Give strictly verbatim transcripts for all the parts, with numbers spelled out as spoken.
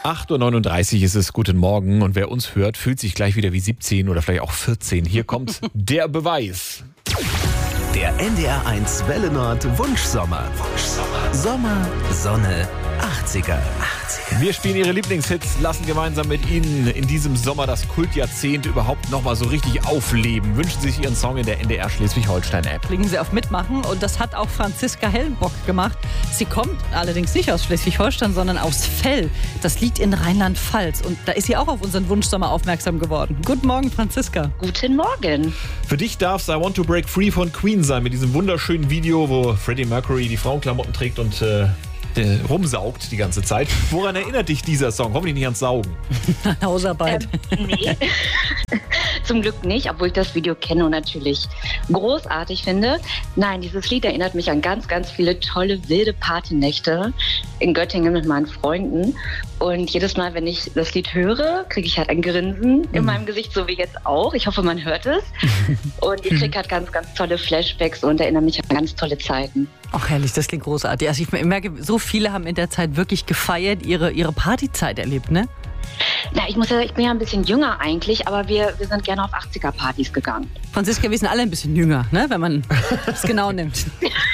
acht Uhr neununddreißig ist es, guten Morgen. Und wer uns hört, fühlt sich gleich wieder wie siebzehn oder vielleicht auch vierzehn. Hier kommt der Beweis. Der N D R eins Welle Nord Wunschsommer. Wunschsommer. Sommer, Sonne, achtziger. achtziger. Wir spielen Ihre Lieblingshits, lassen gemeinsam mit Ihnen in diesem Sommer das Kultjahrzehnt überhaupt nochmal so richtig aufleben. Wünschen Sie sich Ihren Song in der N D R Schleswig-Holstein-App. Klicken Sie auf Mitmachen und das hat auch Franziska Hellenbock gemacht. Sie kommt allerdings nicht aus Schleswig-Holstein, sondern aus Fell. Das liegt in Rheinland-Pfalz und da ist sie auch auf unseren Wunschsommer aufmerksam geworden. Guten Morgen, Franziska. Guten Morgen. Für dich darf es I Want to Break Free von Queen sein, mit diesem wunderschönen Video, wo Freddie Mercury die Frauenklamotten trägt und äh, rumsaugt die ganze Zeit. Woran erinnert dich dieser Song? Hoffentlich nicht ans Saugen. Hausarbeit. Ähm, nee, zum Glück nicht, obwohl ich das Video kenne und natürlich großartig finde. Nein, dieses Lied erinnert mich an ganz, ganz viele tolle, wilde Partynächte in Göttingen mit meinen Freunden. Und jedes Mal, wenn ich das Lied höre, kriege ich halt ein Grinsen in meinem Gesicht, so wie jetzt auch. Ich hoffe, man hört es. Und ich kriege halt ganz, ganz tolle Flashbacks und erinnere mich an ganz tolle Zeiten. Ach herrlich, das klingt großartig. Also ich merke, so viele haben in der Zeit wirklich gefeiert, ihre, ihre Partyzeit erlebt, ne? Na, ich muss ja, ich bin ja ein bisschen jünger eigentlich, aber wir, wir sind gerne auf achtziger-Partys gegangen. Franziska, wir sind alle ein bisschen jünger, ne? Wenn man es genau nimmt.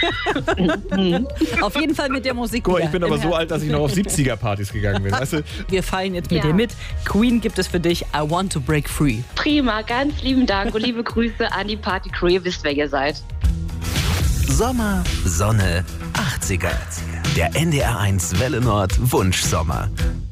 Auf jeden Fall mit der Musik. Guck mal, ich bin aber so alt, dass ich noch auf siebziger-Partys gegangen bin. Weißt du? Wir feiern jetzt mit Ja. dir mit. Queen gibt es für dich, I Want to Break Free. Prima, ganz lieben Dank und liebe Grüße an die Party-Crew. Ihr wisst, wer ihr seid. Sommer, Sonne, achtziger. Der N D R eins Welle Nord Wunschsommer.